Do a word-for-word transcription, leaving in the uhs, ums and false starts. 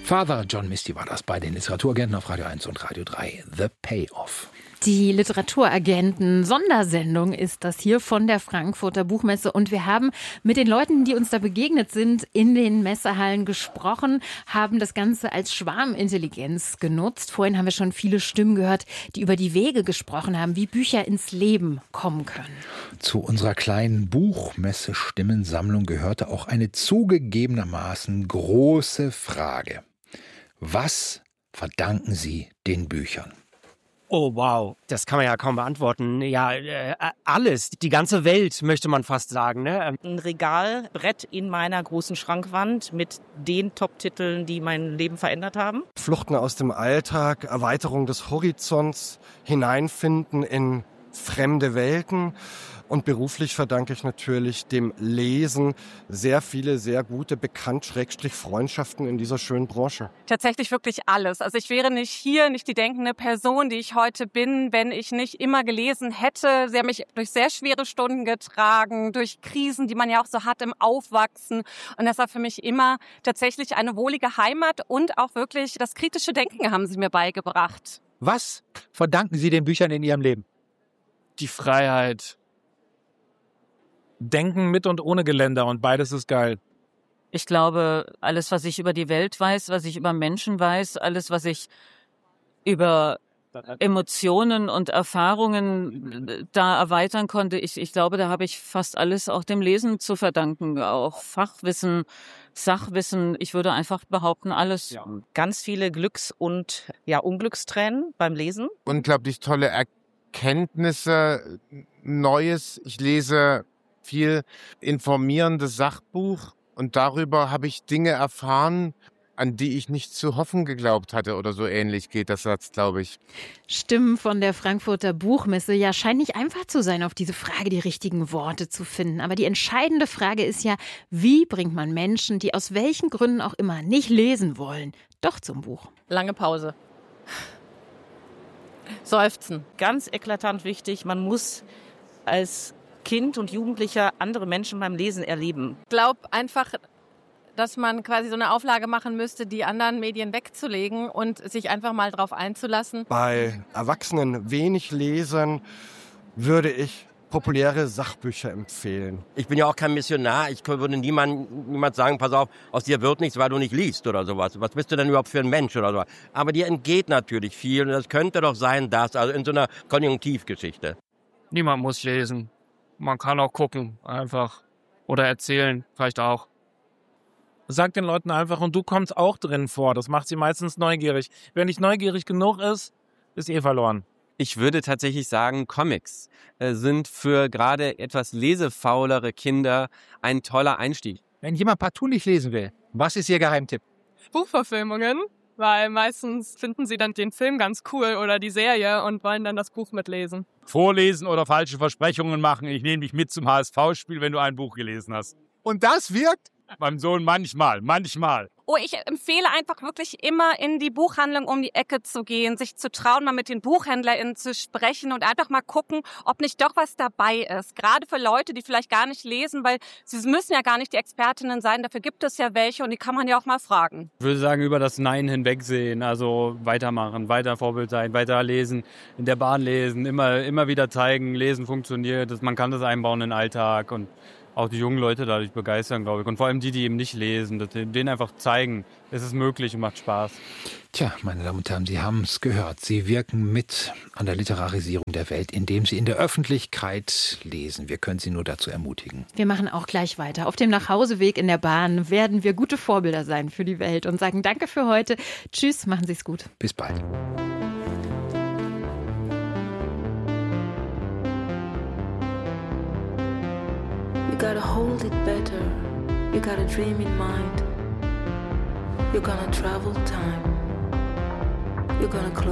Father John Misty war das bei den Literaturagenten auf Radio eins und Radio drei. The Payoff. Die Literaturagenten-Sondersendung ist das hier von der Frankfurter Buchmesse. Und wir haben mit den Leuten, die uns da begegnet sind, in den Messehallen gesprochen, haben das Ganze als Schwarmintelligenz genutzt. Vorhin haben wir schon viele Stimmen gehört, die über die Wege gesprochen haben, wie Bücher ins Leben kommen können. Zu unserer kleinen Buchmesse-Stimmensammlung gehörte auch eine zugegebenermaßen große Frage. Was verdanken Sie den Büchern? Oh wow, das kann man ja kaum beantworten. Ja, äh, alles, die ganze Welt möchte man fast sagen. Ne? Ein Regalbrett in meiner großen Schrankwand mit den Top-Titeln, die mein Leben verändert haben. Fluchten aus dem Alltag, Erweiterung des Horizonts, hineinfinden in fremde Welten. Und beruflich verdanke ich natürlich dem Lesen sehr viele, sehr gute Bekannt-Freundschaften in dieser schönen Branche. Tatsächlich wirklich alles. Also ich wäre nicht hier, nicht die denkende Person, die ich heute bin, wenn ich nicht immer gelesen hätte. Sie haben mich durch sehr schwere Stunden getragen, durch Krisen, die man ja auch so hat im Aufwachsen. Und das war für mich immer tatsächlich eine wohlige Heimat und auch wirklich das kritische Denken haben sie mir beigebracht. Was verdanken Sie den Büchern in Ihrem Leben? Die Freiheit. Denken mit und ohne Geländer und beides ist geil. Ich glaube, alles, was ich über die Welt weiß, was ich über Menschen weiß, alles, was ich über Emotionen und Erfahrungen da erweitern konnte, ich, ich glaube, da habe ich fast alles auch dem Lesen zu verdanken. Auch Fachwissen, Sachwissen, ich würde einfach behaupten, alles. Ja. Ganz viele Glücks- und ja, Unglückstränen beim Lesen. Unglaublich tolle Erkenntnisse, Neues. Ich lese viel informierendes Sachbuch und darüber habe ich Dinge erfahren, an die ich nicht zu hoffen geglaubt hatte oder so ähnlich geht das Satz, glaube ich. Stimmen von der Frankfurter Buchmesse. Ja, scheint nicht einfach zu sein, auf diese Frage die richtigen Worte zu finden. Aber die entscheidende Frage ist ja, wie bringt man Menschen, die aus welchen Gründen auch immer nicht lesen wollen, doch zum Buch? Lange Pause. Seufzen. Ganz eklatant wichtig, man muss als Kind und Jugendlicher andere Menschen beim Lesen erleben. Ich glaube einfach, dass man quasi so eine Auflage machen müsste, die anderen Medien wegzulegen und sich einfach mal drauf einzulassen. Bei Erwachsenen wenig Lesern würde ich populäre Sachbücher empfehlen. Ich bin ja auch kein Missionar. Ich würde niemand, niemand sagen, pass auf, aus dir wird nichts, weil du nicht liest oder sowas. Was bist du denn überhaupt für ein Mensch oder so? Aber dir entgeht natürlich viel und das könnte doch sein, dass, also in so einer Konjunktivgeschichte. Niemand muss lesen. Man kann auch gucken, einfach. Oder erzählen, vielleicht auch. Sag den Leuten einfach, und du kommst auch drin vor. Das macht sie meistens neugierig. Wer nicht neugierig genug ist, ist eh verloren. Ich würde tatsächlich sagen, Comics äh, sind für gerade etwas lesefaulere Kinder ein toller Einstieg. Wenn jemand partout nicht lesen will, was ist Ihr Geheimtipp? Buchverfilmungen, weil meistens finden sie dann den Film ganz cool oder die Serie und wollen dann das Buch mitlesen. Vorlesen oder falsche Versprechungen machen. Ich nehme dich mit zum H S V-Spiel, wenn du ein Buch gelesen hast. Und das wirkt? Beim Sohn manchmal, manchmal. Oh, ich empfehle einfach wirklich immer in die Buchhandlung um die Ecke zu gehen, sich zu trauen, mal mit den BuchhändlerInnen zu sprechen und einfach mal gucken, ob nicht doch was dabei ist. Gerade für Leute, die vielleicht gar nicht lesen, weil sie müssen ja gar nicht die Expertinnen sein, dafür gibt es ja welche und die kann man ja auch mal fragen. Ich würde sagen, über das Nein hinwegsehen, also weitermachen, weiter Vorbild sein, weiter lesen, in der Bahn lesen, immer, immer wieder zeigen, lesen funktioniert, man kann das einbauen in den Alltag und auch die jungen Leute dadurch begeistern, glaube ich. Und vor allem die, die eben nicht lesen, denen einfach zeigen, es ist möglich und macht Spaß. Tja, meine Damen und Herren, Sie haben es gehört. Sie wirken mit an der Literarisierung der Welt, indem Sie in der Öffentlichkeit lesen. Wir können Sie nur dazu ermutigen. Wir machen auch gleich weiter. Auf dem Nachhauseweg in der Bahn werden wir gute Vorbilder sein für die Welt und sagen Danke für heute. Tschüss, machen Sie es gut. Bis bald. You gotta hold it better. You got a dream in mind. You're gonna travel time. You're gonna close